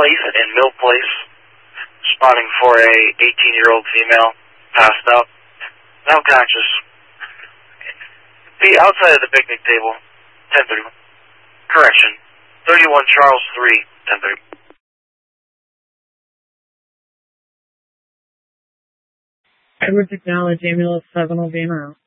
Place in Mill Place. Spotting for a 18-year-old female, passed out, unconscious. Be outside of the picnic table, 10:30. Correction, 31 Charles 3, 10:30. Edwards acknowledged, ambulance 7 will be en route.